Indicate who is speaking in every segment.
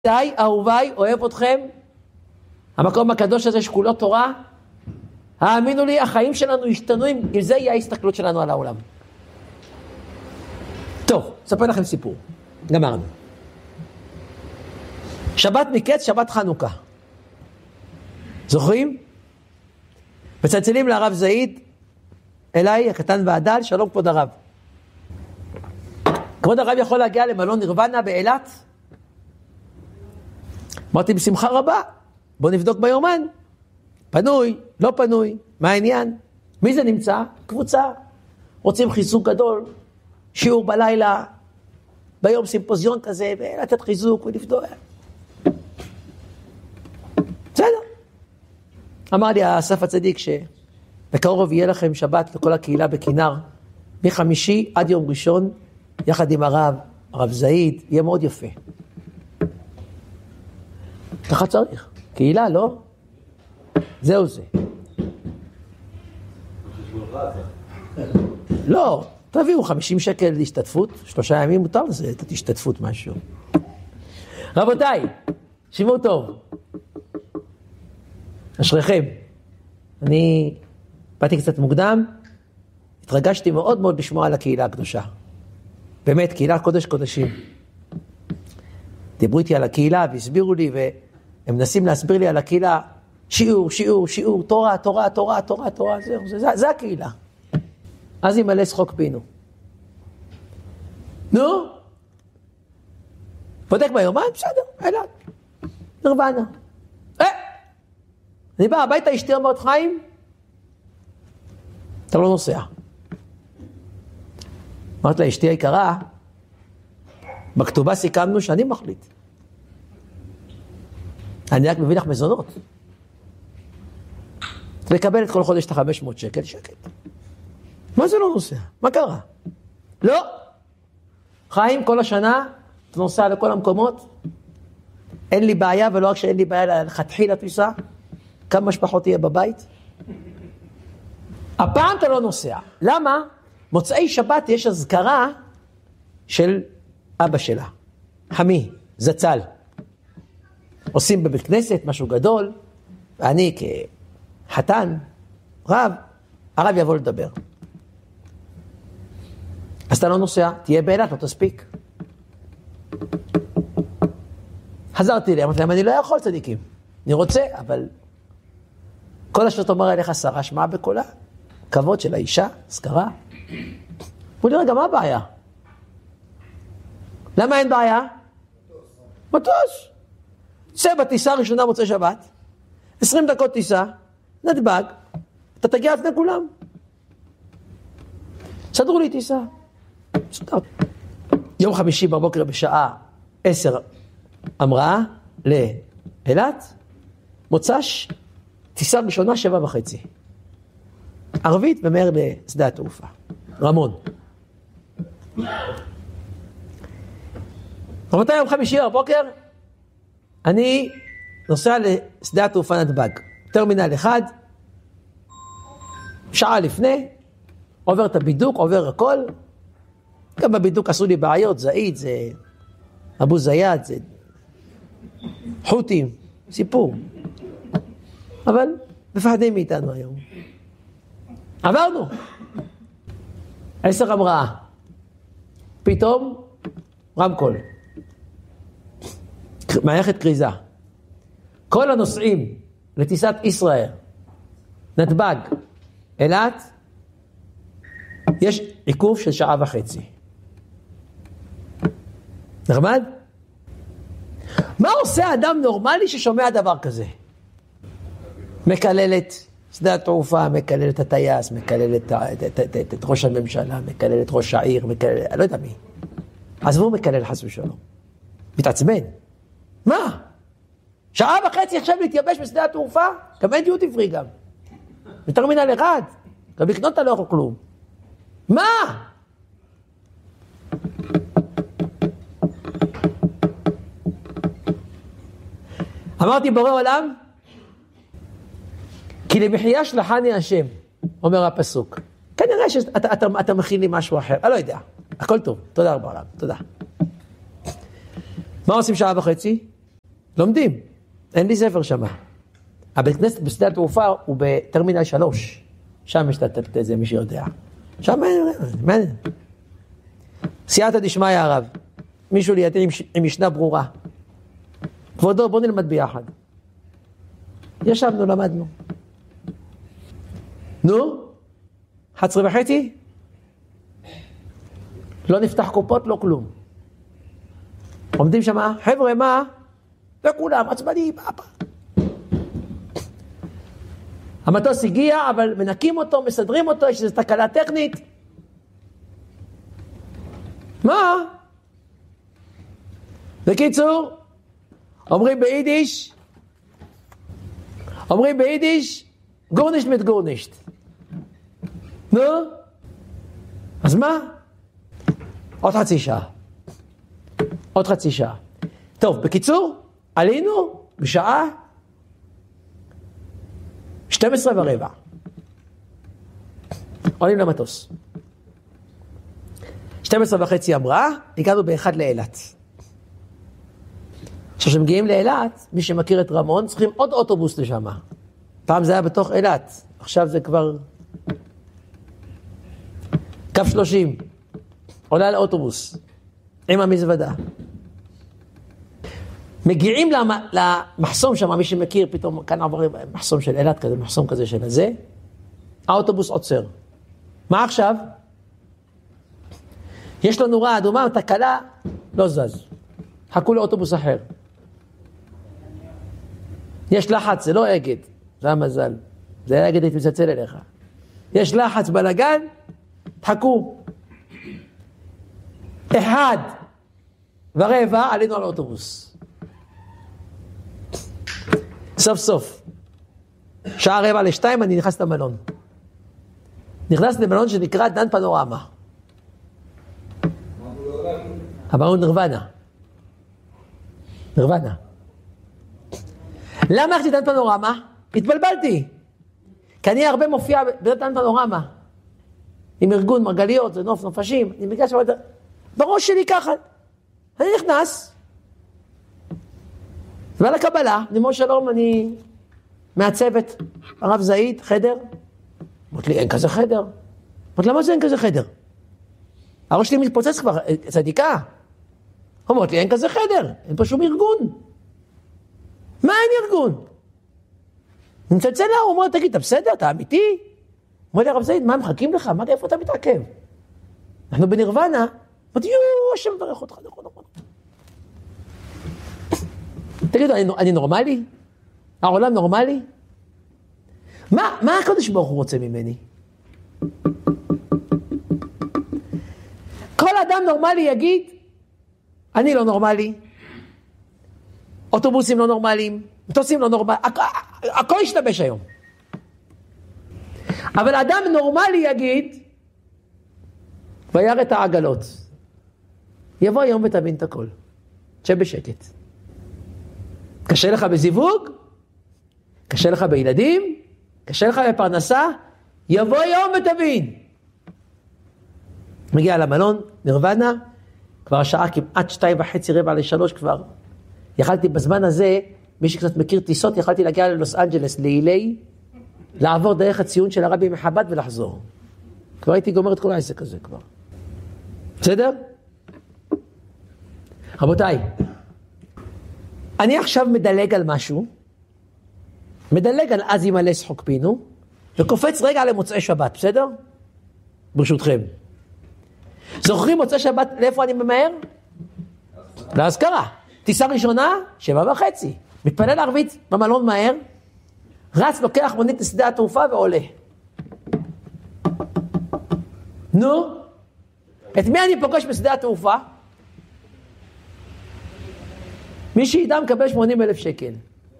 Speaker 1: די, אהוביי, אוהב אתכם. המקום הקדוש הזה שכולו תורה. האמינו לי, החיים שלנו השתנו אם זה יהיה ההסתכלות שלנו על העולם. טוב, אספר לכם סיפור. גמרנו. שבת מקץ, שבת חנוכה. זוכרים? מצלצלים לרב זעיד, אליי, הקטן והדל, שלום כבוד הרב. כבוד הרב יכול להגיע למלון נירוונה באילת? אמרתי בשמחה רבה, בוא נבדוק ביומן. פנוי, לא פנוי, מה העניין? מי זה נמצא? קבוצה. רוצים חיזוק גדול, שיעור בלילה, ביום סימפוזיון כזה, ולתת חיזוק ולבדוק. בסדר. אמר לי אסף הצדיק שבקרוב יהיה לכם שבת לכל הקהילה בכינר, מחמישי עד יום ראשון, יחד עם הרב זעיד, יהיה מאוד יפה. ככה צריך. קהילה, לא? זהו זה. לא, תביאו 50 שקל להשתתפות, 3 ימים מותר לזה, תשתתפות משהו. רבותיי, שימו טוב. אשריכם. אני באתי קצת מוקדם, התרגשתי מאוד מאוד לשמוע על הקהילה הקדושה. באמת, קהילה קודש קודשים. דיברו איתי על הקהילה והסבירו לי, והם מנסים להסביר לי על הקהילה, שיעור, תורה, זהו, זה הקהילה. אז ימלא שחוק פינו. נו? בודק ביומן? בסדר, אילת. נירוונה. אני בא הביתה, אשתי אומרת חיים, אתה לא נוסע. אמרת לה, אשתי היקרה, בכתובה סיכמנו שאני מחליט. אני רק מביא לך מזונות. את מקבלת כל חודש את 500 שקל, שקט. מה זה לא נוסע? מה קרה? לא. חיים, כל השנה, אתה נוסע לכל המקומות, אין לי בעיה, ולא רק שאין לי בעיה, לכתחילה תיסע, כמה משפחות תהיה בבית. הפעם אתה לא נוסע. למה? מוצאי שבת יש אזכרה של אבא שלה, חמי, זצ"ל. עושים בבית כנסת משהו גדול, ואני כחתן, הרב יבוא לדבר. אז אתה לא נוסע, תהיה באילת, לא תספיק. חזרתי לי, אמרתי להם, אני לא יכול צדיקים. אני רוצה, אבל כל אשר תאמר אליך שרה, שמע בקולה. כבוד של האישה, אזכרה. בוא נראה גם מה הבעיה. למה אין בעיה? מטוס. צא בטיסה ראשונה מוצאי שבת, 20 דקות טיסה, נתב"ג, אתה תגיע לפני כולם. סדרו לי טיסה. יום חמישי בבוקר בשעה 10 אמרה לאילת, מוצ"ש, טיסה ראשונה 7:30. ערבית ומהר לשדה התעופה. רמון. רבותיי, יום חמישי בבוקר, אני נוסע לשדה התעופה נתב"ג. טרמינל 1, שעה לפני, עובר את הבידוק, עובר הכל. גם בבידוק עשו לי בעיות, זעיד, זה אבו זייד, זה חוטים, סיפור. אבל מפחדים מאיתנו היום. עברנו. 10 אמרה. פתאום רמקול. מערכת קריזה. כל הנוסעים לטיסת ישראל, נתב"ג, אילת, יש עיכוב של 1.5 שעה. נחמד? מה עושה אדם נורמלי ששומע דבר כזה? מקללת שדה התעופה, מקללת הטייס, מקללת את ראש הממשלה, מקללת ראש העיר, מקללת, לא יודע מי. עזבו מקלל חס ושלום. מתעצבן. מה? 1.5 שעה עכשיו להתייבש בשדה התעופה? גם אין דיוטי פרי גם. בטרמינל 1. גם לקנות אתה לא יכול כלום. מה? אמרתי בורא עולם, כי למחיה שלחני השם, אומר הפסוק. כנראה שאתה מכין לי משהו אחר, אני לא יודע. הכל טוב, תודה רבה עולם, תודה. מה עושים 1.5 שעה? לומדים. אין לי ספר שמה. הבית כנסת בשדה התעופה הוא בטרמינל 3. שם יש את זה, מי שיודע. שם אין. סייעתא דשמיא הרב. מישהו לידי עם משנה ברורה. כבודו, בוא נלמד ביחד. ישבנו, למדנו. נו, 11:30? לא נפתח קופות, לא כלום. עומדים שם, חבר'ה, מה? וכולם, עצבני, פאפה. המטוס הגיע, אבל מנקים אותו, מסדרים אותו, יש איזו תקלה טכנית. מה? בקיצור, אומרים ביידיש, גורנישט mit גורנישט. נו? אז מה? עוד חצי שעה. טוב, בקיצור, עלינו בשעה 12:15. עולים למטוס. 12:30 אמרה, הגענו באחד לאילת. עכשיו שמגיעים לאילת, מי שמכיר את רמון, צריכים עוד אוטובוס לשם. פעם זה היה בתוך אילת, עכשיו זה כבר קו 30. עולה לאוטובוס, עם המזוודה. מגיעים למחסום שם, מי שמכיר, פתאום כאן עבר מחסום של אילת כזה, מחסום כזה של הזה, האוטובוס עוצר. מה עכשיו? יש לו נורה אדומה, תקלה, לא זז. חכו לאוטובוס אחר. יש לחץ, זה לא אגד, זה המזל. זה אגד הייתי מצלצל אליך. יש לחץ בלגן, תחכו. 1:15 עלינו על האוטובוס. סוף. 1:45 אני נכנס למלון. נכנס למלון שנקרא דן פנורמה. אמרנו נירוונה. למה הלכתי דן פנורמה? התבלבלתי. כי אני הרבה מופיע בדן פנורמה. עם ארגון מרגליות, זה נופשים. אני מגיע שבא בראש שלי ככה. אני נכנס. ובא לקבלה, נמור שלום, אני מהצוות, הרב זעיד, חדר. אמרת לי, אין כזה חדר. אמרת, למה זה אין כזה חדר? הראש שלי מתפוצץ כבר, צדיקה. אמרת לי, אין כזה חדר, אין פה שום ארגון. מה אין ארגון? אני מצלצל לה, הוא אומר, תגיד, אתה בסדר, אתה אמיתי? אמר לי, הרב זעיד, מה, מחכים לך? אמרתי, איפה אתה מתעכב? אנחנו בנירוונה. אמרתי, השם מברך אותך, נכון. תגידו, אני נורמלי? העולם נורמלי? מה הקדוש ברוך הוא רוצה ממני? כל אדם נורמלי יגיד, אני לא נורמלי, אוטובוסים לא נורמליים, מטוסים לא נורמליים, הכל ישתבש היום. אבל אדם נורמלי יגיד, וירא את העגלות. יבוא יום ותבין את הכל. תשב בשקט. קשה לך בזיווג? קשה לך בילדים? קשה לך בפרנסה? יבוא יום ותבין. מגיע למלון, נירוונה, כבר השעה כמעט 2:30 כבר. יכלתי בזמן הזה, מי שקצת מכיר טיסות, יכלתי להגיע ללוס אנג'לס, לילי, לעבור דרך הציון של הרבי מחב"ד ולחזור. כבר הייתי גומר את כל העסק הזה כבר. בסדר? רבותיי, אני עכשיו מדלג על משהו, מדלג על אז ימלא שחוק פינו, וקופץ רגע למוצאי שבת, בסדר? ברשותכם. זוכרים מוצאי שבת, לאיפה אני ממהר? להזכרה. טיסה ראשונה, 7:30. מתפלל ערבית במלון מהר, רץ, לוקח מונית לשדה התעופה ועולה. נו, את מי אני פוגש בשדה התעופה? מי שידע מקבל 80,000 שקל.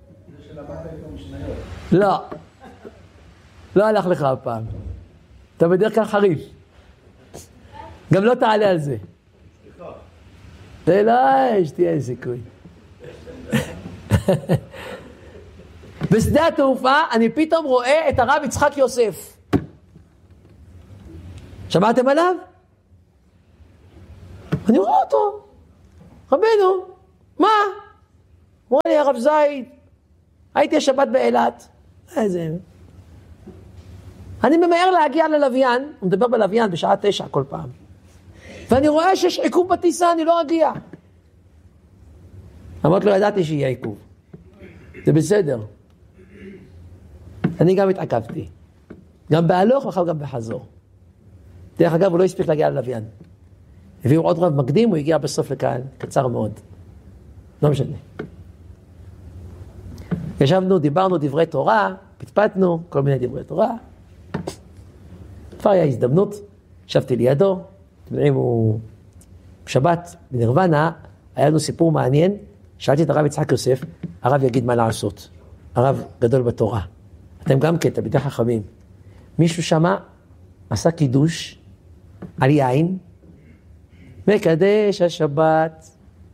Speaker 1: לא. לא הלך לך הפעם. אתה בדרך כלל חריף. גם לא תעלה על זה. זה לא, שתהיה סיכוי. בשדה התעופה אני פתאום רואה את הרב יצחק יוסף. שמעתם עליו? אני רואה אותו. רבנו, מה? אמרו לי, הרב זייד, הייתי השבת באילת. איזה... אני ממהר להגיע ללוויין, הוא מדבר בלוויין בשעה 9 כל פעם. ואני רואה שיש עיכוב בטיסה, אני לא אגיע. אמרת לו, ידעתי שיהיה עיכוב. זה בסדר. אני גם התעכבתי. גם בהלוך, אחר גם בחזור. דרך אגב, הוא לא הספיק להגיע ללוויין. הביאו עוד רב מקדים, הוא הגיע בסוף לכאן, קצר מאוד. לא משנה. ישבנו, דיברנו דברי תורה, פטפטנו, כל מיני דברי תורה. כבר היה הזדמנות, ישבתי לידו, אם הוא שבת בנירוונה, היה לנו סיפור מעניין, שאלתי את הרב יצחק יוסף, הרב יגיד מה לעשות. הרב גדול בתורה. אתם גם כן, תלמידי חכמים. מישהו שמה עשה קידוש על יין, מקדש השבת.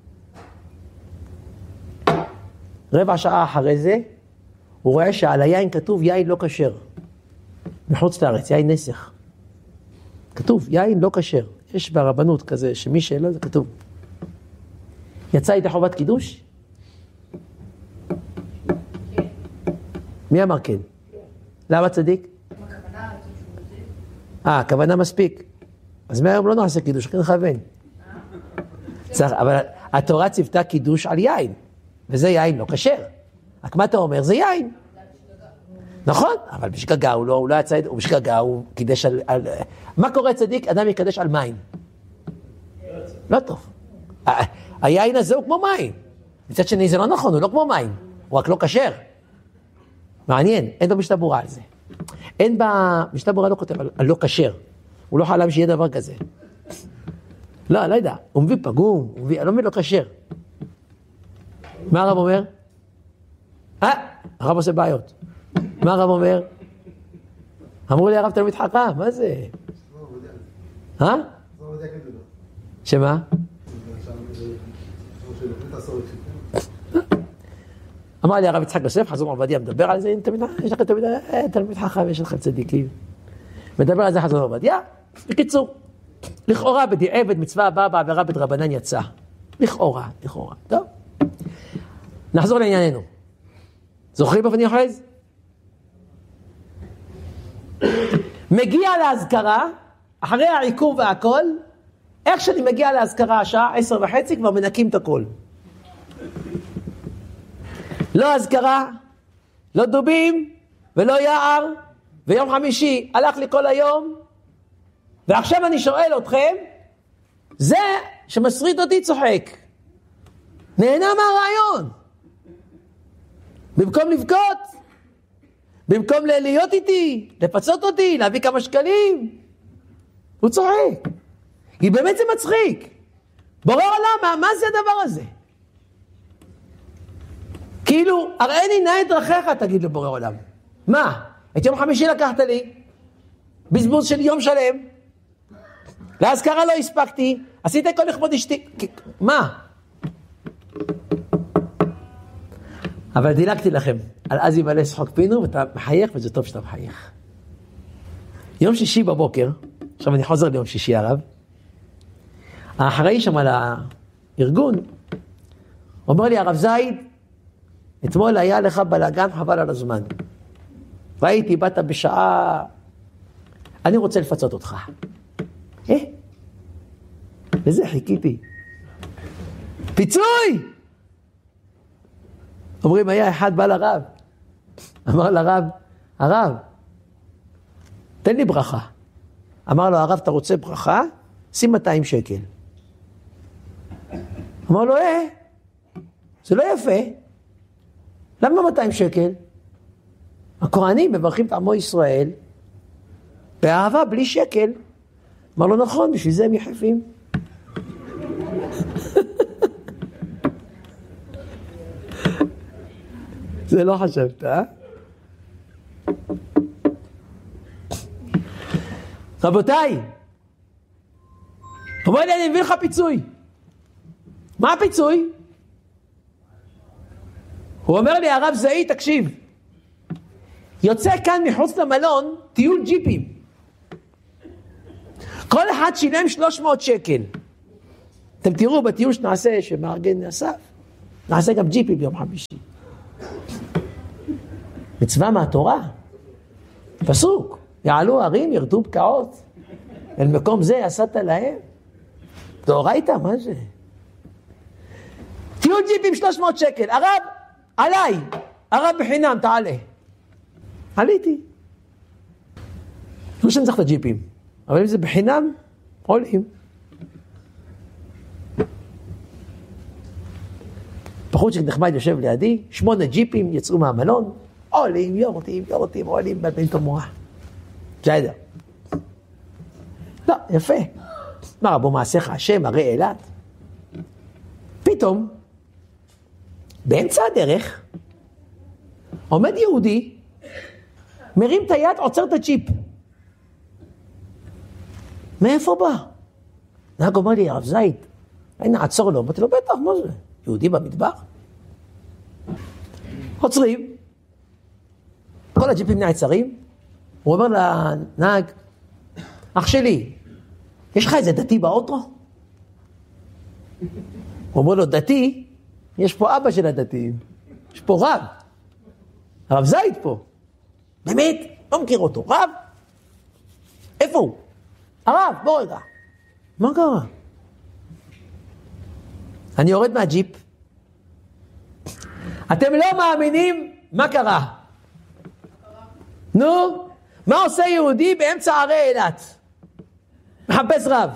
Speaker 1: רבע שעה אחרי זה, הוא רואה שעל היין כתוב יין לא כשר. מחוץ לארץ, יין נסך. כתוב, יין לא כשר. יש ברבנות כזה, שמי שלא, זה כתוב. יצא איתי חובת קידוש? מי אמר כן? למה צדיק? הכוונה מספיק. אז מהיום לא נעשה קידוש, כן לכוון. אבל התורה ציוותה קידוש על יין, וזה יין לא כשר. רק מה אתה אומר? זה יין. נכון, אבל בשגגה הוא לא יצא, הוא בשגגה, הוא קידש על... מה קורה צדיק? אדם יקדש על מים. לא טוב. היין הזה הוא כמו מים. מצד שני זה לא נכון, הוא לא כמו מים. הוא רק לא כשר. מעניין, אין במשנה ברורה על זה. אין במשנה ברורה לא כותב על לא כשר. הוא לא חלם שיהיה דבר כזה. לא יודע. הוא מביא פגום, אני לא מבין לא כשר. מה הרב אומר? הרב עושה בעיות. מה הרב אומר? אמרו לי הרב תלמיד חכם, מה זה? שמה? אמר לי הרב יצחק יוסף, חזון עובדיה מדבר על זה, יש לכם תלמיד חכם, יש לכם צדיקים. מדבר על זה חזון עובדיה. בקיצור, לכאורה בדיעבד מצווה הבאה בעבירה בדרבנן יצא. לכאורה. טוב. נחזור לענייננו. זוכרים איפה אני אוחז? מגיע להזכרה, אחרי העיכוב והכל, איך שאני מגיע להזכרה השעה 10:30 כבר מנקים את הכל. לא הזכרה, לא דובים ולא יער, ויום חמישי הלך לי כל היום, ועכשיו אני שואל אתכם, זה שמסריד אותי צוחק, נהנה מהרעיון, במקום לבכות, במקום להיות איתי, לפצות אותי, להביא כמה שקלים, הוא צוחק. כי באמת זה מצחיק. בורא עולם, מה זה הדבר הזה? כאילו, הראיני נא את דרכיך, תגיד לבורא עולם. מה? את יום חמישי לקחת לי, בזבוז של יום שלם, להזכרה לא הספקתי, עשית כל לכבוד אשתי, מה? אבל דילגתי לכם, על אז ימלא שחוק פינו, ואתה מחייך, וזה טוב שאתה מחייך. יום שישי בבוקר, עכשיו אני חוזר ליום שישי הרב, האחראי שם על הארגון, אומר לי הרב זייד, אתמול היה לך בלגן חבל על הזמן. ראיתי, באת בשעה, אני רוצה לפצות אותך. וזה חיכיתי. פיצוי! אומרים, היה אחד בא לרב. אמר לרב, הרב, תן לי ברכה. אמר לו, הרב, אתה רוצה ברכה? שים 200 שקל. אמר לו, זה לא יפה. למה 200 שקל? הכהנים מברכים את עמו ישראל, באהבה, בלי שקל. אמר לו, נכון, בשביל זה הם יחפים. זה לא חשבת, רבותיי, אומר לי, אני מביא לך פיצוי. מה הפיצוי? הוא אומר לי, הרב זהי, תקשיב, יוצא כאן מחוץ למלון טיול ג'יפים. כל אחד שילם 300 שקל. אתם תראו בטיול שנעשה שמארגן אסף. נעשה גם ג'יפי ביום חמישי. מצווה מהתורה. פסוק, יעלו הרים, ירדו בקעות. אל מקום זה עשת להם. דאורייתא, מה זה? טיול ג'יפים 300 שקל. הרב, עליי. הרב בחינם, תעלה. עליתי. לא שאני צריך את הג'יפים. אבל אם זה בחינם, עולים. בחורצ'יק נחמד יושב לידי, 8 ג'יפים יצאו מהמלון, עולים, יורדים, עולים, בלבלים את המורה. בסדר. לא, יפה. מה רבו מעשיך השם, הרי אילת. פתאום, באמצע הדרך, עומד יהודי, מרים את היד, עוצר את הג'יפ. מאיפה בא? נהג אומר לי, הרב זית, הנה עצור לו. אמרתי לו, בטח, מה זה? יהודי במדבר? עוצרים. כל הג'יפים נעצרים. הוא אומר לנהג, אח שלי, יש לך איזה דתי באוטו? הוא אומר לו, דתי? יש פה אבא של הדתיים. יש פה רב. הרב זית פה. באמת? לא מכיר אותו. רב? איפה הוא? הרב, בוא רגע. מה קרה? אני יורד מהג'יפ. אתם לא מאמינים מה קרה. נו, מה עושה יהודי באמצע ערי אילת? מחפש רב.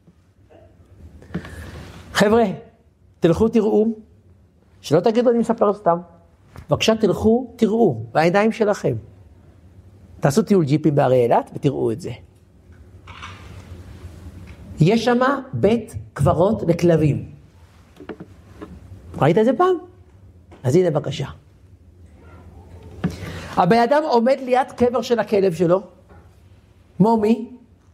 Speaker 1: חבר'ה, תלכו תראו, שלא תגידו אני מספר סתם. בבקשה תלכו, תראו, בעיניים שלכם. תעשו טיול ג'יפים בערי אילת ותראו את זה. יש שם בית קברות לכלבים. ראית את זה פעם? אז הנה בבקשה. הבן אדם עומד ליד קבר של הכלב שלו, מומי,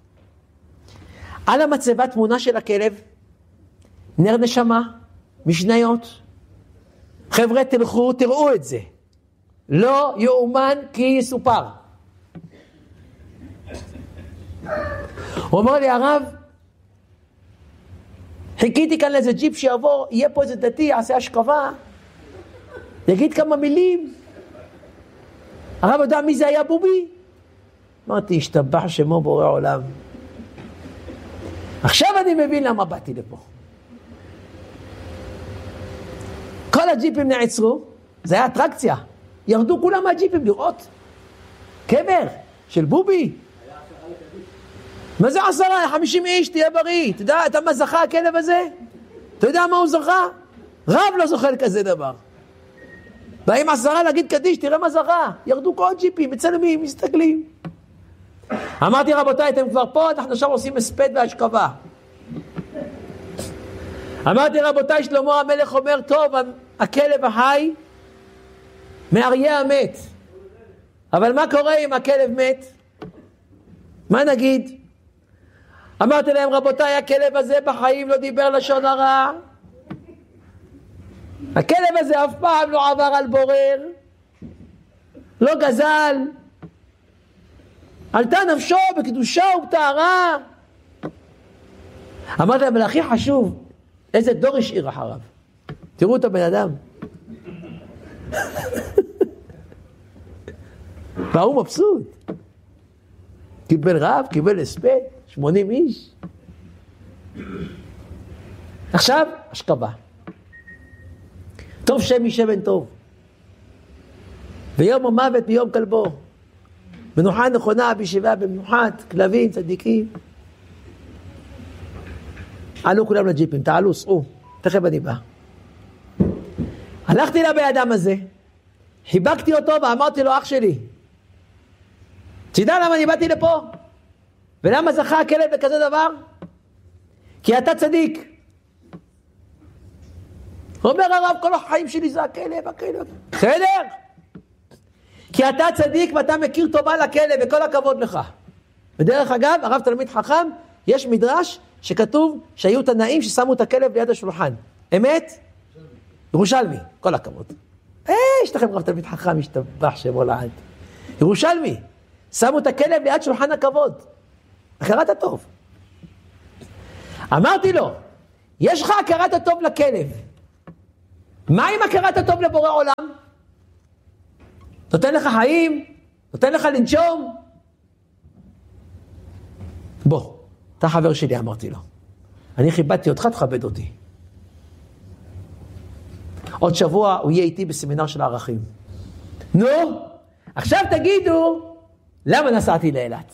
Speaker 1: על המצבה תמונה של הכלב, נר נשמה, משניות. חבר'ה תלכו, תראו את זה. לא יאומן כי יסופר. הוא אומר לי, הרב, חיכיתי כאן לאיזה ג'יפ שיעבור, יהיה פה איזה דתי, יעשה השכבה, יגיד כמה מילים. הרב יודע מי זה היה בובי? אמרתי, השתבח שמו בורא עולם. עכשיו אני מבין למה באתי לפה. כל הג'יפים נעצרו, זה היה אטרקציה. ירדו כולם מהג'יפים לראות. קבר של בובי. מה זה 10? 50 איש, תהיה בריא. אתה מה זכה הכלב הזה? אתה יודע מה הוא זכה? רב לא זוכה כזה דבר. באים 10 להגיד קדיש, תראה מה זכה. ירדו כל ג'יפים, מצלמים, מסתכלים. אמרתי רבותיי, אתם כבר פה, אנחנו עכשיו עושים הספד והשכבה. אמרתי רבותיי, שלמה המלך אומר, טוב, הכלב החי מאריה המת. אבל מה קורה אם הכלב מת? מה נגיד? אמרתי להם, רבותיי, הכלב הזה בחיים לא דיבר לשון הרע. הכלב הזה אף פעם לא עבר על בורר, לא גזל, עלתה נפשו בקדושה ובטהרה. אמרתי להם, אבל הכי חשוב, איזה דור השאיר אחריו. תראו את הבן אדם. והוא מבסוט. קיבל רב, קיבל הספד, 80 איש. עכשיו, השכבה. טוב שם משבן טוב. ויום המוות ביום כלבו. מנוחה נכונה בישיבה במנוחת, כלבים, צדיקים. עלו כולם לג'יפים, תעלו, סעו. תכף אני בא. הלכתי לבן אדם הזה, חיבקתי אותו ואמרתי לו, אח שלי, תדע למה אני באתי לפה? ולמה זכה הכלב בכזה דבר? כי אתה צדיק. אומר הרב, כל החיים שלי זה הכלב, הכלב. בסדר? כי אתה צדיק ואתה מכיר טובה לכלב, וכל הכבוד לך. בדרך אגב, הרב תלמיד חכם, יש מדרש שכתוב שהיו תנאים ששמו את הכלב ליד השולחן. אמת? ירושלמי, כל הכבוד. יש לכם רב תלמיד חכם, משתבח שמו לעד. ירושלמי, שמו את הכלב ליד שולחן הכבוד. הכרת הטוב. אמרתי לו, יש לך הכרת הטוב לכלב. מה אם הכרת הטוב לבורא עולם? נותן לך חיים? נותן לך לנשום? בוא, אתה חבר שלי, אמרתי לו. אני חיבדתי אותך, תכבד אותי. עוד שבוע הוא יהיה איתי בסמינר של הערכים. נו, עכשיו תגידו, למה נסעתי לאילת?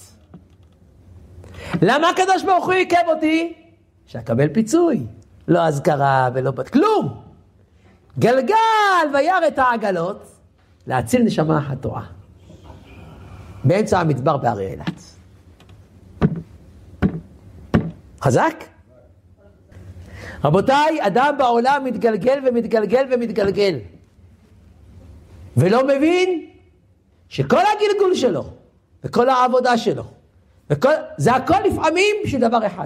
Speaker 1: למה הקדוש ברוך הוא עיכב אותי? שאקבל פיצוי. לא אזכרה ולא כלום. גלגל וירא את העגלות, להציל נשמה אחת טועה. באמצע המדבר בהרי אילת. חזק? רבותיי, אדם בעולם מתגלגל ומתגלגל ומתגלגל. ולא מבין שכל הגלגול שלו, וכל העבודה שלו, זה הכל לפעמים בשביל דבר אחד.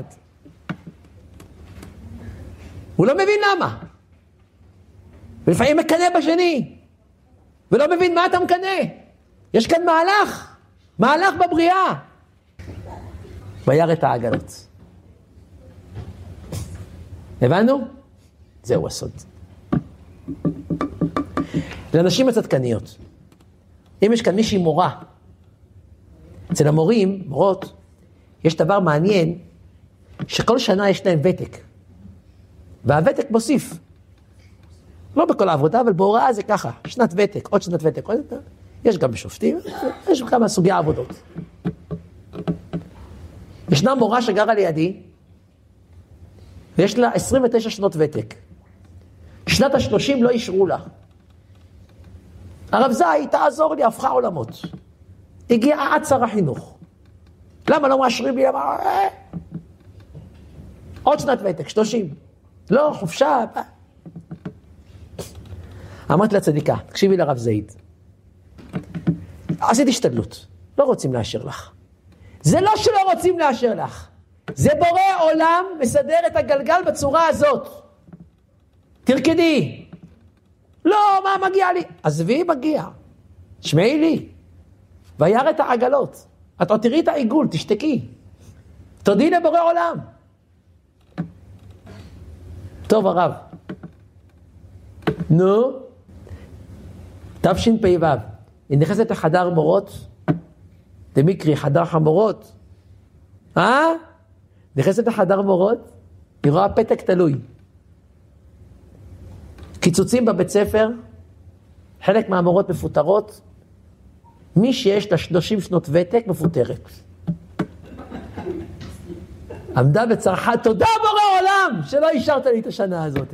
Speaker 1: הוא לא מבין למה. ולפעמים מקנה בשני. ולא מבין מה אתה מקנה. יש כאן מהלך בבריאה. וירא את העגלות. הבנו? זהו הסוד. לאנשים הצדקניות. אם יש כאן מישהי מורה, אצל המורים, מורות, יש דבר מעניין, שכל שנה יש להם ותק. והוותק מוסיף. לא בכל העבודה, אבל בהוראה זה ככה. שנת ותק, עוד שנת ותק. יש גם בשופטים, יש כמה סוגי עבודות. ישנה מורה שגרה לידי, ויש לה 29 שנות ותק. שנת ה-30 לא אישרו לה. הרב זי, תעזור לי, הפכה עולמות. הגיעה עד שר החינוך. למה לא מאשרים לי? עוד שנת ותק, 30. לא, חופשה. אמרתי לצדיקה, תקשיבי לרב זיד. עשית השתדלות, לא רוצים לאשר לך. זה לא שלא רוצים לאשר לך. זה בורא עולם מסדר את הגלגל בצורה הזאת. תרקדי. לא, מה מגיע לי? עזבי, מגיע. שמעי לי. וירא את העגלות. את עוד תראי את העיגול, תשתקי. תודי לבורא עולם. טוב הרב. נו. תשפ"ו. היא נכנסת לחדר מורות. דמיקרי, חדר חמורות. נכנסת לחדר מורות. היא רואה פתק תלוי. קיצוצים בבית ספר. חלק מהמורות מפוטרות. מי שיש לה 30 שנות ותק מפוטרת. עמדה בצרחה, תודה בורא עולם שלא אישרת לי את השנה הזאת.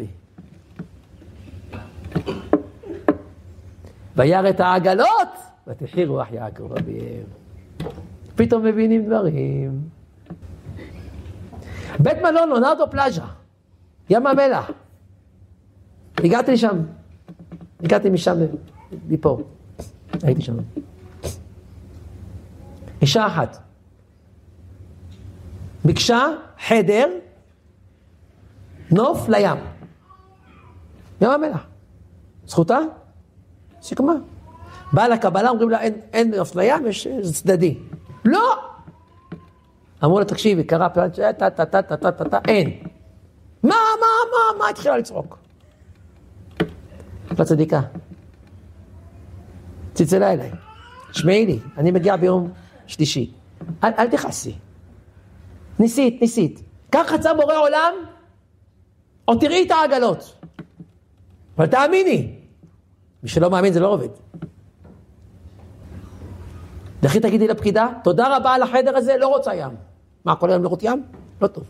Speaker 1: וירא את העגלות, ותחי רוח יעקב אביהם. פתאום מבינים דברים. בית מלון לונרדו פלאז'ה, ים המלח. הגעתי לשם. הגעתי משם, מפה. הייתי שם. אישה אחת. ביקשה חדר, נוף לים. ים המלח. זכותה? סיכמה. באה לקבלה, אומרים לה, אין נוף לים, יש צדדי. לא! אמרו לה, תקשיבי, קרה פלט, אין. מה, התחילה לצעוק. לצדיקה. צלצלה אליי. שמעי לי, אני מגיע ביום שלישי. אל תכעסי. ניסית. כך חצה בורא עולם, או תראי את העגלות. אבל תאמיני. מי שלא מאמין זה לא עובד. לכי תגידי לפקידה, תודה רבה על החדר הזה, לא רוצה ים. מה, כל היום לראות ים? לא טוב.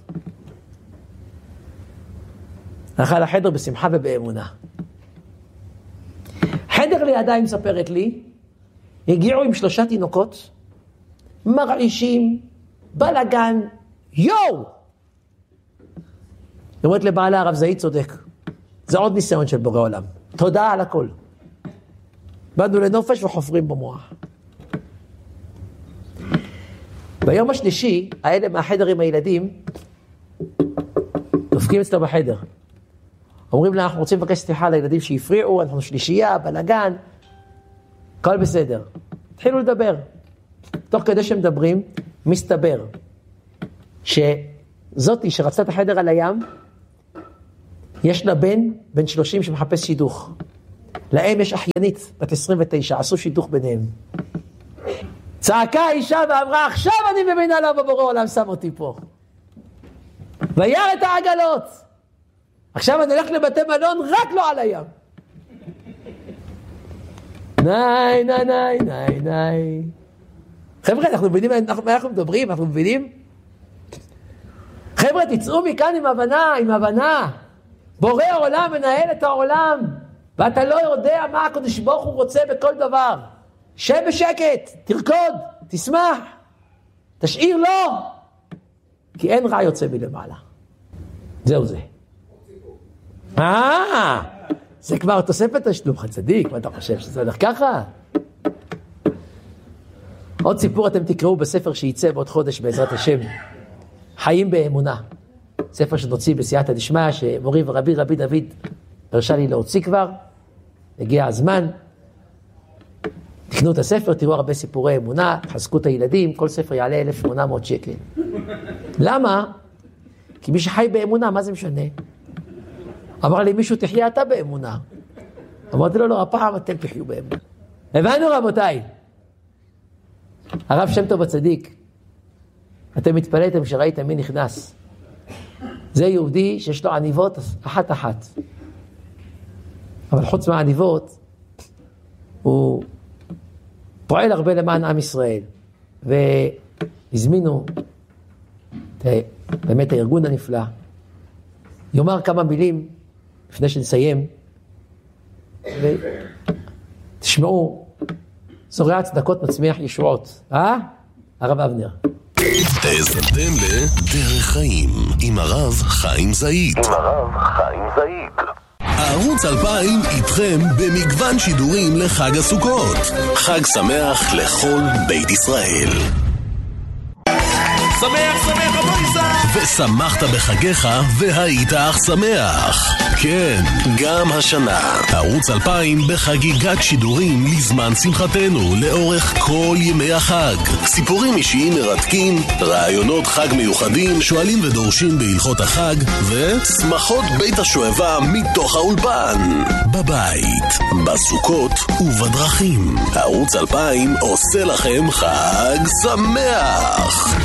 Speaker 1: הלכה לחדר בשמחה ובאמונה. חדר לידה היא מספרת לי, הגיעו עם 3 תינוקות, מרעישים, בלגן, יואו! היא אומרת לבעלה, הרב זעי צודק. זה עוד ניסיון של בורא עולם. תודה על הכל. באנו לנופש וחופרים במוח. ביום השלישי, האלה מהחדר עם הילדים, דופקים אצלו בחדר. אומרים לה, אנחנו רוצים לבקש סליחה לילדים שהפריעו, אנחנו שלישייה, בלגן, הכל בסדר. התחילו לדבר. תוך כדי שהם מדברים, מסתבר שזאתי שרצתה את החדר על הים, יש לה בן 30 שמחפש שידוך. להם יש אחיינית, בת 29, עשו שידוך ביניהם. צעקה האישה ואמרה, עכשיו אני מבינה למה בורא עולם שם אותי פה. וירא את העגלות. עכשיו אני הולך לבתי מלון רק לא על הים. ניי, ניי, ניי, ניי, ניי. חבר'ה, אנחנו מבינים מה אנחנו מדברים? אנחנו מבינים? חבר'ה, תצאו מכאן עם הבנה, עם הבנה. בורא העולם מנהל את העולם, ואתה לא יודע מה הקדוש ברוך הוא רוצה בכל דבר. שב בשקט, תרקוד, תשמח, תשאיר לו, כי אין רע יוצא מלמעלה. זהו זה. זה כבר תוספת השלום צדיק, מה אתה חושב שזה הולך ככה? עוד סיפור אתם תקראו בספר שייצא בעוד חודש בעזרת השם, חיים באמונה. ספר שנוציא בסייעתא דשמיא, שמורי ורבי רבי דוד הרשה לי להוציא כבר, הגיע הזמן. תקנו את הספר, תראו הרבה סיפורי אמונה, תחזקו את הילדים, כל ספר יעלה 1,800 שקל. למה? כי מי שחי באמונה, מה זה משנה? אמר לי מישהו, תחיה אתה באמונה. אמרתי לו, לא, הפעם אתם תחיו באמונה. הבנו רבותיי. הרב שם טוב הצדיק, אתם מתפלאתם שראיתם מי נכנס. זה יהודי שיש לו עניבות אחת. אבל חוץ מהעניבות, הוא פועל הרבה למען עם ישראל. והזמינו באמת הארגון הנפלא. יאמר כמה מילים לפני שנסיים. ותשמעו, זורע צדקות מצמיח ישועות. הרב אבנר.
Speaker 2: האזנתם לדרך חיים עם הרב חיים זעיד. ערוץ 2000 איתכם במגוון שידורים לחג הסוכות. חג שמח לכל בית ישראל. שמח הביתה! ושמחת בחגיך והיית אך שמח. כן, גם השנה ערוץ 2000 בחגיגת שידורים לזמן שמחתנו לאורך כל ימי החג. סיפורים אישיים מרתקים, רעיונות חג מיוחדים, שואלים ודורשים בהלכות החג, ושמחות בית השואבה מתוך האולפן. בבית, בסוכות ובדרכים. ערוץ 2000 עושה לכם חג שמח.